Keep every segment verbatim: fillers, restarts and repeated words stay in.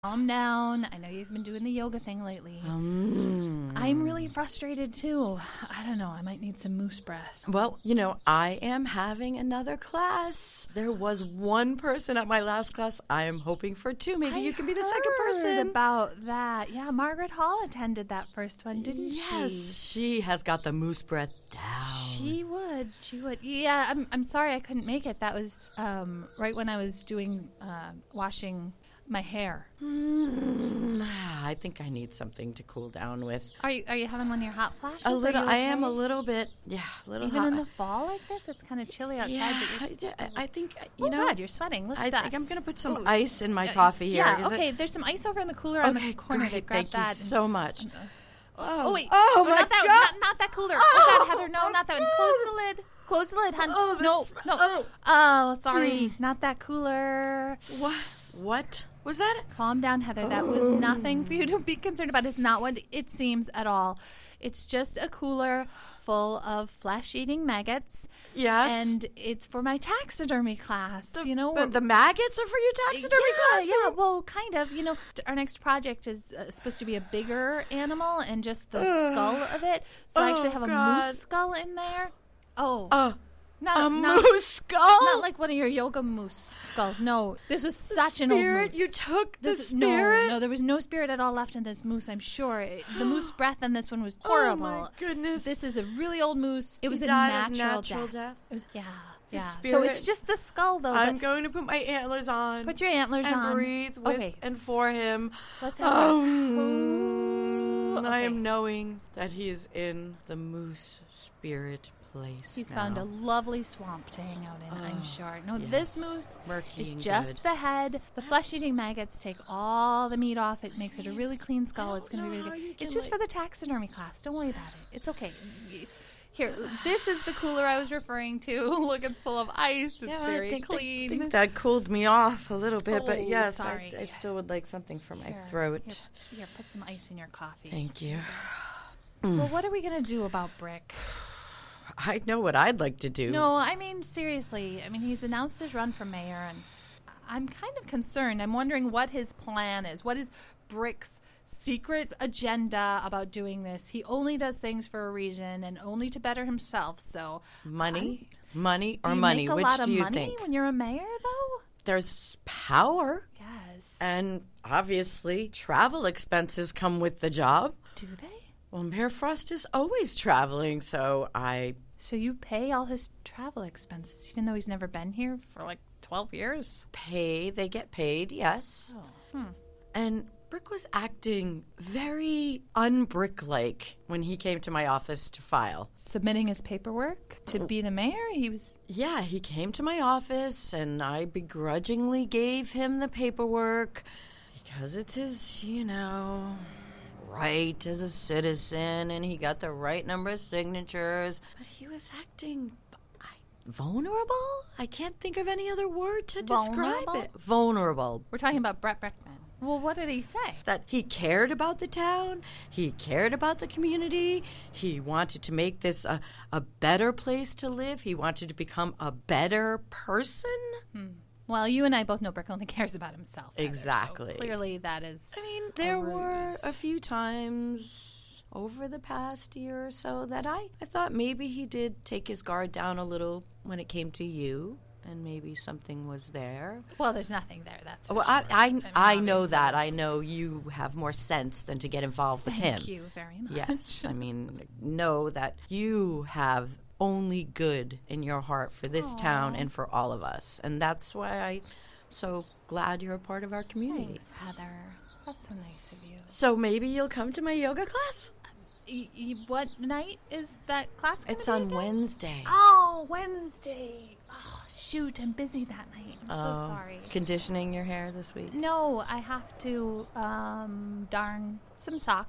Calm down. I know you've been doing the yoga thing lately. Um, I'm really frustrated, too. I don't know. I might need some moose breath. Well, you know, I am having another class. There was one person at my last class. I am hoping for two. Maybe I you can be the second heard person. about that. Yeah, Margaret Hall attended that first one, didn't yes, she? she has got the moose breath down. She would. She would. Yeah, I'm I'm sorry I couldn't make it. That was um, right when I was doing uh, washing my hair. Mm, I think I need something to cool down with. Are you are you having one of your hot flashes? A little. Are you I okay? am a little bit. Yeah, a little Even hot. in the fall like this, it's kind of chilly outside. yeah, but you're I, I think you oh know. God, you're sweating. Look I at that. think I'm gonna put some Ooh. ice in my Uh, coffee here. Yeah. Is Okay. it? There's some ice over in the cooler on Okay, the corner. great. Grab Thank that. you so much. And, uh, oh, oh wait. Oh, Oh, my not that. God. Not, not that cooler. Oh, God, Heather, no, not that one. Close the lid. Close the lid, hun. Oh, no, this- no. oh. Oh, sorry. Mm. Not that cooler. What? What was that? Calm down, Heather. That was nothing for you to be concerned about. It's not what it seems at all. It's just a cooler full of flesh-eating maggots. Yes. And it's for my taxidermy class. The, you know, but the maggots are for your taxidermy yeah, class? yeah. Well, kind of. You know, t- our next project is uh, supposed to be a bigger animal and just the Ugh. skull of it. So I Oh, actually have a God. moose skull in there. Oh, Uh, not a not, moose skull? not like one of your yoga moose skulls. No, this was The such an old spirit? moose. You took the This, spirit? No, no, there was no spirit at all left in this moose. I'm sure It- the moose breath in this one was horrible. Oh, my goodness. This is a really old moose. It was He a died of natural, natural death. death? It was, yeah, The yeah. So spirit- it's just the skull, though. I'm but going to put my antlers on. put your antlers and on. breathe with Okay. and for him. Let's have Oh, a- mm, I okay. am knowing that he is in the moose spirit place. He's now. found a lovely swamp to hang out in, I'm Oh, sure. No, yes. this moose Murky is and just good. the head. The flesh-eating maggots take all the meat off. It makes it a really clean skull. I It's going to don't be know really how you good. It's can, just for like- the taxidermy class. Don't worry about it. It's okay. Here, this is the cooler I was referring to. Look, it's full of ice. It's Yeah, very I think, clean. I think that cooled me off a little bit, but Oh, yes, I, sorry. I still would like something for my Here, throat. Here, here, put some ice in your coffee. Thank you. Well, what are we going to do about Brick? I know what I'd like to do. No, I mean, seriously. I mean, he's announced his run for mayor, and I'm kind of concerned. I'm wondering what his plan is. What is Brick's secret agenda about doing this? He only does things for a reason and only to better himself, so... Money? money Do or you money? make a Which lot do of you money think? when you're a mayor, though? There's power. Yes. And obviously, travel expenses come with the job. Do they? Well, Mayor Frost is always traveling, so I... So you pay all his travel expenses, even though he's never been here for like twelve years? pay. They get paid, yes. Oh, hmm. And Brick was acting very un-Brick-like when he came to my office to file. Submitting his paperwork to be the mayor? He was... Yeah, he came to my office, and I begrudgingly gave him the paperwork because it's his, you know, right as a citizen, and he got the right number of signatures. But he was acting I, vulnerable? I can't think of any other word to describe Vulnerable? it. Vulnerable. We're talking about Brett Brickman. Well, what did he say? That he cared about the town, he cared about the community, he wanted to make this a, a better place to live, he wanted to become a better person. Hmm. Well, you and I both know Brick only cares about himself. Heather, Exactly. So clearly, that is. I mean, there a were ruse. a few times over the past year or so that I, I thought maybe he did take his guard down a little when it came to you. And maybe something was there. Well, there's nothing there. That's for Well, sure. I, I, mean, I know obviously that. I it's- know you have more sense than to get involved with him. Thank you very much. Yes, I mean, know that you have only good in your heart for this town and for all of us. And that's why I'm so glad you're a part of our community. Thanks, Heather. That's so nice of you. So maybe you'll come to my yoga class? Y- y- what night is that class gonna It's be on again? Wednesday. Oh, Wednesday. Oh, shoot. I'm busy that night. I'm Oh, so sorry. Conditioning your hair this week? No, I have to um, darn some socks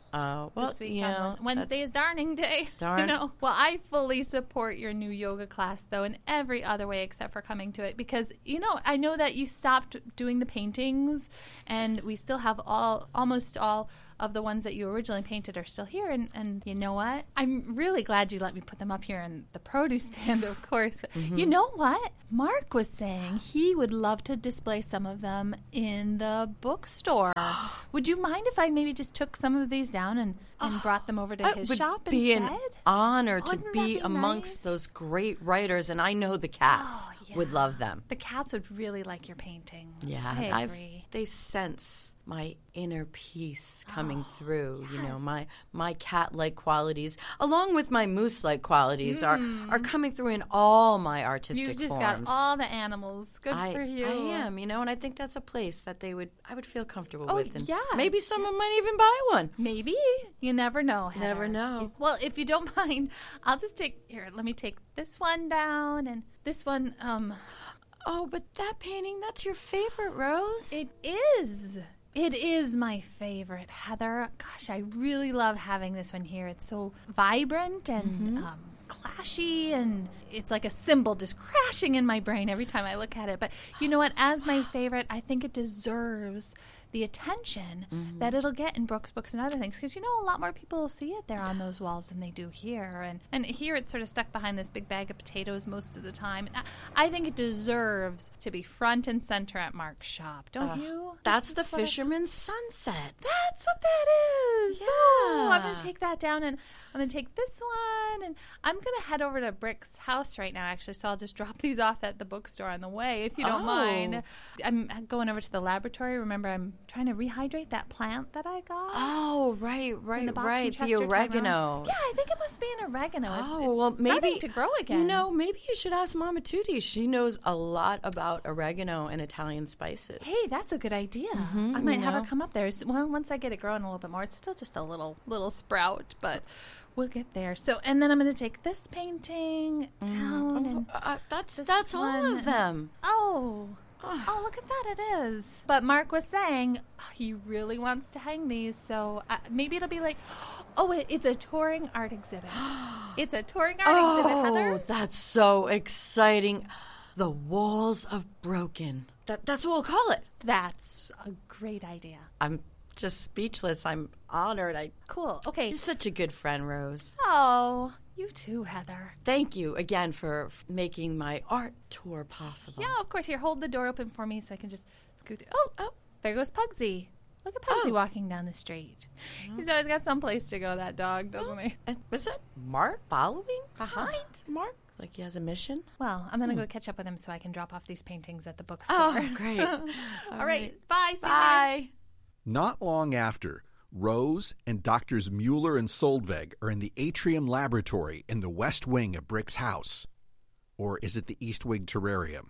Uh, well, this week you on know, Wed- Wednesday that's- is darning day. Darn. You know? Well, I fully support your new yoga class, though, in every other way except for coming to it. Because, you know, I know that you stopped doing the paintings, and we still have all, almost all of the ones that you originally painted are still here. And, and you know what? I'm really glad you let me put them up here in the produce stand, of course. But Mm-hmm. you know what? Mark was saying he would love to display some of them in the bookstore. Would you mind if I maybe just took some of these down and, and brought them over to It his would shop be instead? an honor to Wouldn't that be be amongst nice? those great writers, and I know the cats Oh, would yeah. love them. The cats would really like your paintings. Yeah, I I've- agree. they sense my inner peace coming Oh, through. You know, yes. my my cat-like qualities, along with my moose-like qualities, are are coming through in all my artistic You just forms. got all the animals. Good I, for you. I am, you know, and I think that's a place that they would I would feel comfortable Oh, with. And yeah. maybe someone might even buy one. Maybe. You never know, Heather. Never know. Well, if you don't mind, I'll just take, here, let me take this one down and this one. Um, Oh, but that painting, that's your favorite, Rose. It is. It is my favorite, Heather. Gosh, I really love having this one here. It's so vibrant and um, clashy, and it's like a cymbal just crashing in my brain every time I look at it. But you know what? As my favorite, I think it deserves the attention that it'll get in Brooks Books and other things, because you know a lot more people will see it there on those walls than they do here, and and here it's sort of stuck behind this big bag of potatoes most of the time. I, I think it deserves to be front and center at Mark's shop, don't Uh, you? That's This the is what I- Fisherman's Sunset. That's what that is. Oh, I'm Yeah. going to take that down, and I'm going to take this one, and I'm going to head over to Brick's house right now, actually, so I'll just drop these off at the bookstore on the way, if you don't Oh. mind. I'm going over to the laboratory. Remember, I'm trying to rehydrate that plant that I got. Oh, right, in right, the box from right. The Chester oregano. Tyrone. Yeah, I think it must be an oregano. It's, Oh, it's well, maybe starting to grow again. You know, maybe you should ask Mama Tootie. She knows a lot about oregano and Italian spices. Hey, that's a good idea. I might you have her know. come up there. S- Well, once I get it growing a little bit more, it's still just a little little sprout, but we'll get there. So, and then I'm going to take this painting down, and Uh, that's this that's all one. of them. oh, oh, look at that, it is. But Mark was saying oh, he really wants to hang these, so uh, maybe it'll be like, oh, it, it's a touring art exhibit. It's a touring art exhibit, Oh, Heather. that's so exciting. The Walls of Broken. That, that's what we'll call it. That's a great idea. I'm just speechless. I'm honored. I, Cool. Okay. you're such a good friend, Rose. Oh, you too, Heather. Thank you again for f- making my art tour possible. Yeah, of course. Here, hold the door open for me so I can just scoot through. Oh, oh, there goes Pugsy. Look at Pugsy Oh. walking down the street. He's always got some place to go, that dog, doesn't he? And was that Mark following behind? Mark? Like he has a mission? Well, I'm going to go catch up with him so I can drop off these paintings at the bookstore. Oh, great. All right. Bye. See you later. Bye. Not long after, Rose and Doctors Mueller and Soldveg are in the Atrium Laboratory in the west wing of Brick's house. Or is it the east wing terrarium?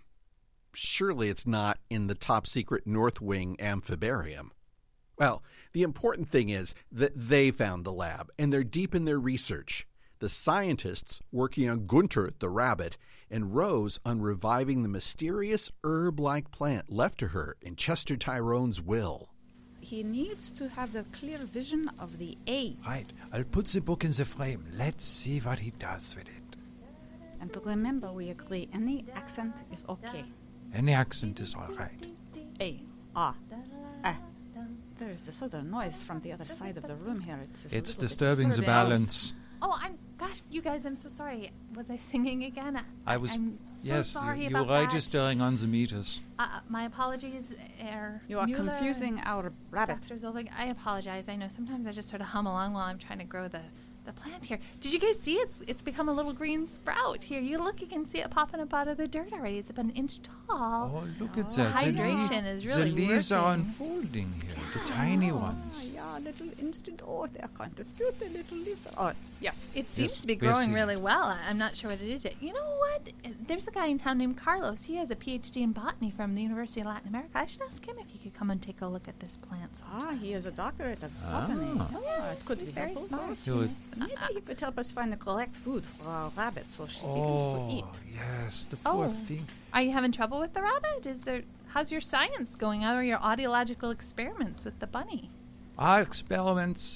Surely it's not in the top secret north wing amphibarium. Well, the important thing is that they found the lab, and they're deep in their research. The scientists working on Gunter the rabbit, and Rose on reviving the mysterious herb-like plant left to her in Chester Tyrone's will. He needs to have the clear vision of the A. Right. I'll put the book in the frame. Let's see what he does with it. And remember, we agree any accent is okay. Any accent is all right. A, ah, eh. There is this other noise from the other side of the room here. It's, just a It's little bit disturbing the disturbing. balance. Oh, I'm. Gosh, you guys, I'm so sorry. Was I singing again? I was. I'm so yes, sorry you, you about were that. registering on the meters. Uh, my apologies, Herr You are Mueller confusing and our rabbit. Doctor Zolvig. I apologize. I know sometimes I just sort of hum along while I'm trying to grow the, the plant here. Did you guys see it's it's become a little green sprout here? You look, you can see it popping up out of the dirt already. It's about an inch tall. Oh, look at The that. The hydration leaves- is really The leaves are working. unfolding here, the tiny ones. Yeah, little instant. Oh, they're kind of cute, the little leaves. Oh, yes. It seems Yes, to be yes, growing he- really well. I- I'm not sure what it is yet. You know what? There's a guy in town named Carlos. He has a P H D in botany from the University of Latin America. I should ask him if he could come and take a look at this plant sometime. Ah, he is a doctorate of botany. Ah. Oh, it could He's be very helpful smart. for us. He would- Maybe he could help us find the correct food for our rabbit so she begins Oh, to eat. yes, the poor Oh. thing. Are you having trouble with the rabbit? Is there? How's your science going? How are your audiological experiments with the bunny? Our experiments. Ah,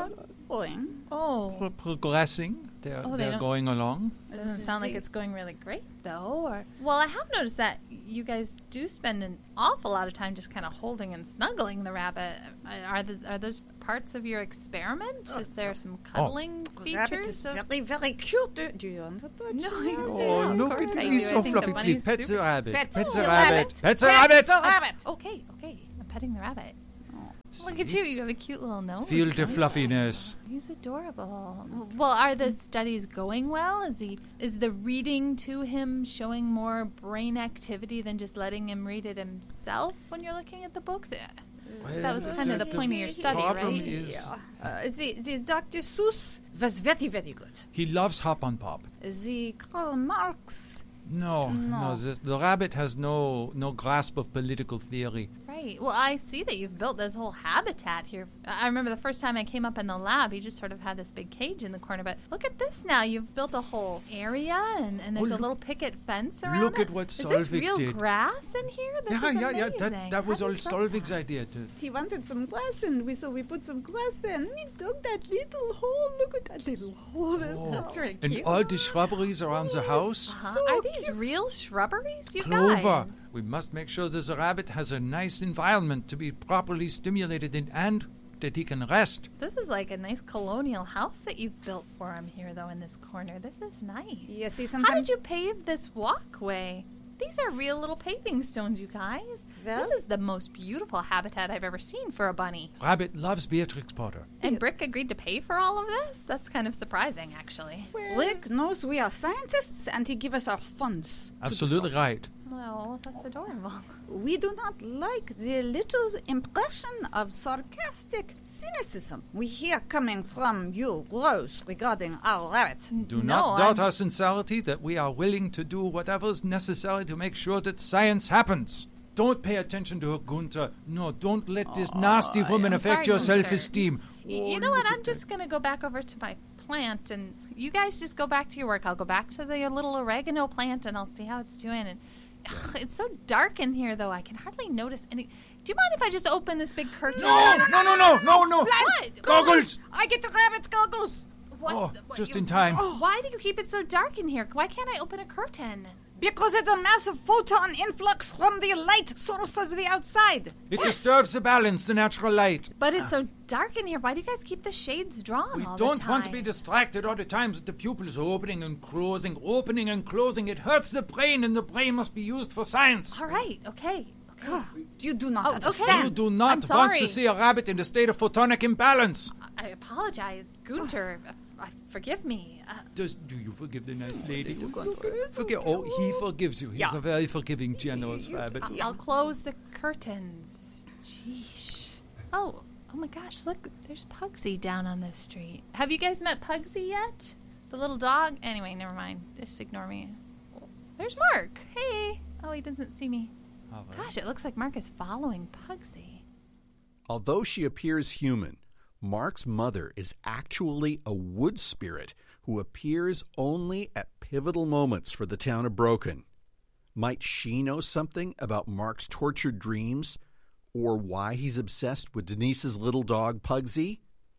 are going. Oh, Pro- progressing. They're, Oh, they they're don't- going along. doesn't sound like it's going really great, though. Or well, I have noticed that you guys do spend an awful lot of time just kind of holding and snuggling the rabbit. Are the, are those parts of your experiment? Is there some cuddling features? Rabbit is of- very, very cute. Do- Do you want to touch No, it? I- Oh, Yeah, of look course at I me, do. I so think the fluffy. bunny's Pet the super- rabbit. Pet Pet the the rabbit. rabbit. Pet the Pet rabbit. the rabbit. Okay, okay. I'm petting the rabbit. Look at you. You have a cute little nose. Feel the don't you? fluffiness. He's adorable. Well, are the studies going well? Is he is the reading to him showing more brain activity than just letting him read it himself when you're looking at the books? Yeah. That was kind of the point of your study, problem right? is Yeah. Uh, the, the Doctor Seuss was very, very good. he loves Hop on Pop. The Karl Marx. No, no, No. the, the rabbit has no no grasp of political theory. Right. Well, I see that you've built this whole habitat here. I remember the first time I came up in the lab, you just sort of had this big cage in the corner. But look at this now. You've built a whole area, and, and there's Oh, a look- little picket fence around look it. at what Is this Solveig real did. grass in here? This yeah, is yeah, yeah. amazing. That that was How all did you grow Solveig's that? idea. To He wanted some glass, and we so we put some glass there, and we dug that little hole. Look at that little hole. That's Oh. so That's really and cute. all the shrubberies around the house. Uh-huh. so Are these cute. real shrubberies, you Clover. guys? We must make sure that the rabbit has a nice environment to be properly stimulated in, and that he can rest. This is like a nice colonial house that you've built for him here, though, in this corner. This is nice. Yeah, see, How sometimes did you pave this walkway? These are real little paving stones, you guys. Well- This is the most beautiful habitat I've ever seen for a bunny. Rabbit loves Beatrix Potter. And Brick agreed to pay for all of this? That's kind of surprising, actually. Rick knows we are scientists, and he give us our funds. to do Absolutely so. right. Well, that's adorable. We do not like the little impression of sarcastic cynicism we hear coming from you, Rose, regarding our rabbit. Do No, not doubt I'm- our sincerity that we are willing to do whatever is necessary to make sure that science happens. Don't pay attention to her, Gunther. No, don't let this nasty woman I'm affect sorry, your Gunther. self-esteem. Y- you know what? I'm just going to go back over to my plant, and you guys just go back to your work. I'll go back to the little oregano plant, and I'll see how it's doing. And ugh, it's so dark in here, though. I can hardly notice any. Do you mind if I just open this big curtain? No, no, no, no, no, no. What? Goggles! I get the rabbit goggles. What? Oh, what- just you- in time. Why do you keep it so dark in here? Why can't I open a curtain? Because it's a massive photon influx from the light source of the outside. It disturbs the balance, the natural light. But it's so dark in here. Why do you guys keep the shades drawn We all don't the time? want to be distracted all the time that the pupils are opening and closing, opening and closing. It hurts the brain, and the brain must be used for science. All right. Okay. Okay. You do not Oh, okay. understand. You do I'm not want sorry. to see a rabbit in a state of photonic imbalance. I apologize, Gunter. uh, uh, forgive me. Uh, Does, do you forgive the nice lady? Forgive, oh, he forgives you. He's Yeah. a very forgiving, generous rabbit. I'll close the curtains. Sheesh. Oh, oh my gosh! Look, there's Pugsy down on the street. Have you guys met Pugsy yet? The little dog. Anyway, never mind. Just ignore me. There's Mark. Hey. Oh, he doesn't see me. All right. Gosh, it looks like Mark is following Pugsy. Although she appears human, Mark's mother is actually a wood spirit who appears only at pivotal moments for the town of Broken. Might she know something about Mark's tortured dreams, or why he's obsessed with Denise's little dog, Pugsy?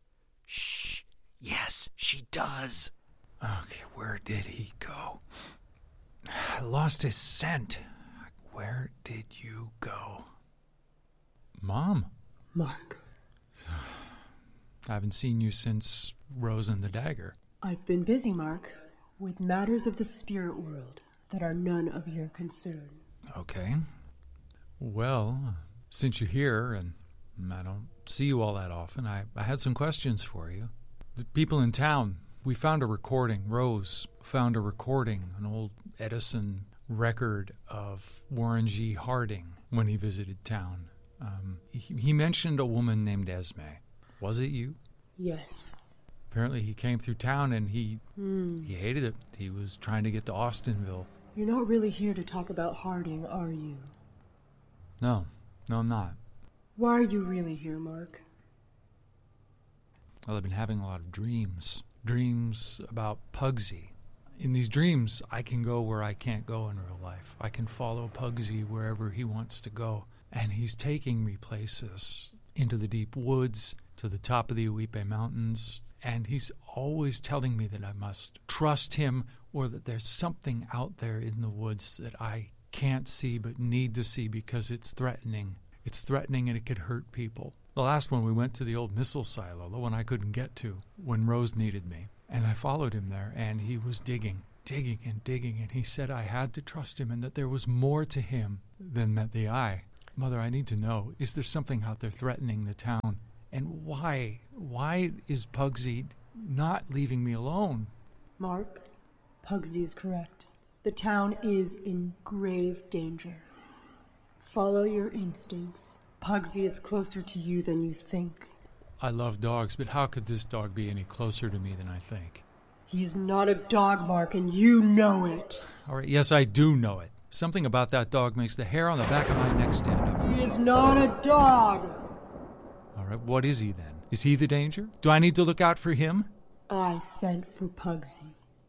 Shh. Yes, she does. Okay, where did he go? I lost his scent. Where did you go? Mom, Mark, I haven't seen you since Rose and the Dagger. I've been busy, Mark, with matters of the spirit world that are none of your concern. Okay. Well, since you're here and I don't see you all that often, I, I had some questions for you. The people in town, we found a recording. Rose found a recording, an old Edison record of Warren G. Harding when he visited town. Um, he, he mentioned a woman named Esme. Was it you? Yes. Apparently he came through town and he he hated it. He was trying to get to Austinville. You're not really here to talk about Harding, are you? No, no, I'm not. Why are you really here, Mark? Well, I've been having a lot of dreams. Dreams about Pugsy. In these dreams, I can go where I can't go in real life. I can follow Pugsy wherever he wants to go. And he's taking me places, into the deep woods, to the top of the Uipe Mountains, and he's always telling me that I must trust him, or that there's something out there in the woods that I can't see but need to see because it's threatening. It's threatening and it could hurt people. The last one, we went to the old missile silo, the one I couldn't get to when Rose needed me. And I followed him there, and he was digging, digging and digging, and he said I had to trust him and that there was more to him than met the eye. Mother, I need to know, is there something out there threatening the town? And why? Why is Pugsy not leaving me alone? Mark, Pugsy is correct. The town is in grave danger. Follow your instincts. Pugsy is closer to you than you think. I love dogs, but how could this dog be any closer to me than I think? He is not a dog, Mark, and you know it. All right, yes, I do know it. Something about that dog makes the hair on the back of my neck stand up. He is not a dog. All right, what is he then? Is he the danger? Do I need to look out for him? I sent for Pugsy.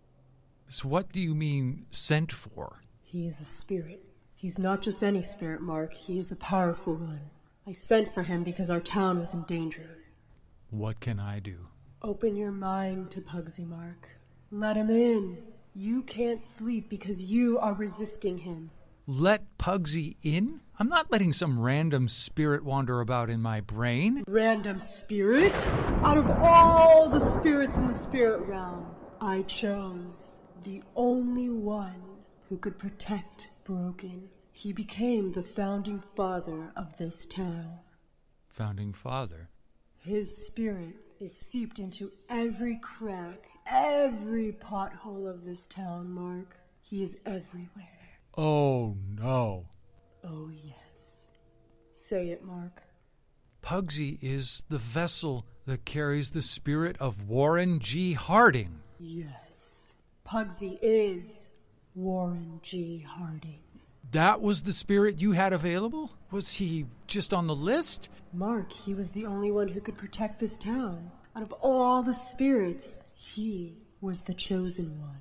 So what do you mean, sent for? He is a spirit. He's not just any spirit, Mark. He is a powerful one. I sent for him because our town was in danger. What can I do? Open your mind to Pugsy, Mark. Let him in. You can't sleep because you are resisting him. Let Pugsy in? I'm not letting some random spirit wander about in my brain. Random spirit? Out of all the spirits in the spirit realm, I chose the only one who could protect Broken. He became the founding father of this town. Founding father? His spirit is seeped into every crack, every pothole of this town, Mark. He is everywhere. Oh, no. Oh, yes. Say it, Mark. Pugsy is the vessel that carries the spirit of Warren G. Harding. Yes. Pugsy is Warren G. Harding. That was the spirit you had available? Was he just on the list? Mark, he was the only one who could protect this town. Out of all the spirits, he was the chosen one.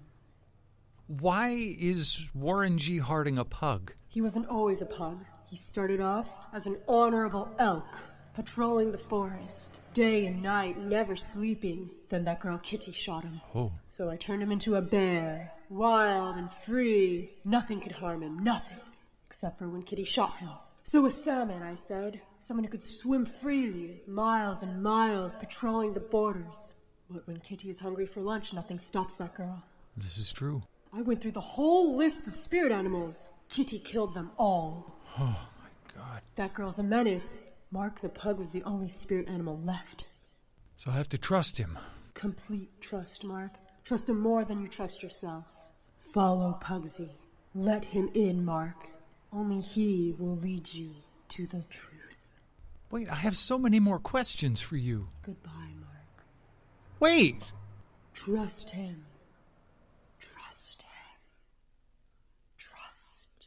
Why is Warren G. Harding a pug? He wasn't always a pug. He started off as an honorable elk, patrolling the forest, day and night, never sleeping. Then that girl Kitty shot him. Oh. So I turned him into a bear, wild and free. Nothing could harm him, nothing, except for when Kitty shot him. So a salmon, I said, someone who could swim freely, miles and miles, patrolling the borders. But when Kitty is hungry for lunch, nothing stops that girl. This is true. I went through the whole list of spirit animals. Kitty killed them all. Oh, my God. That girl's a menace. Mark the pug was the only spirit animal left. So I have to trust him. Complete trust, Mark. Trust him more than you trust yourself. Follow Pugsy. Let him in, Mark. Only he will lead you to the truth. Wait, I have so many more questions for you. Goodbye, Mark. Wait! Trust him. Trust him. Trust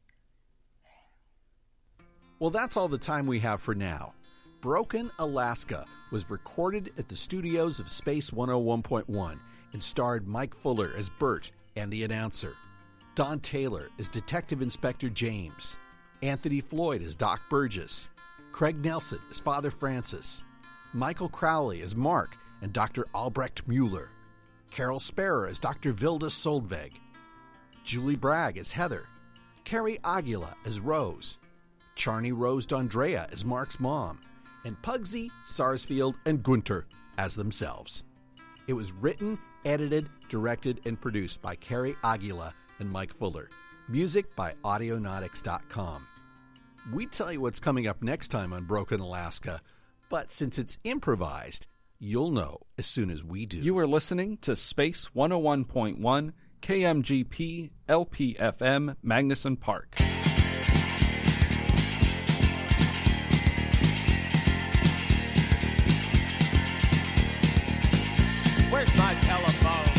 him. Well, that's all the time we have for now. Broken Alaska was recorded at the studios of Space one oh one point one and starred Mike Fuller as Bert and the announcer, Don Taylor as Detective Inspector James, Anthony Floyd as Doc Burgess, Craig Nelson as Father Francis, Michael Crowley as Mark and Doctor Albrecht Mueller, Carol Sparrow as Doctor Vilda Soldveg, Julie Bragg as Heather, Carrie Aguila as Rose, Charney Rose D'Andrea as Mark's mom, and Pugsy, Sarsfield, and Gunter as themselves. It was written, edited, directed, and produced by Carrie Aguila and Mike Fuller. Music by Audionautics dot com. We tell you what's coming up next time on Broken Alaska, but since it's improvised, you'll know as soon as we do. You are listening to Space one oh one point one, K M G P, L P F M, Magnuson Park. Where's my telephone?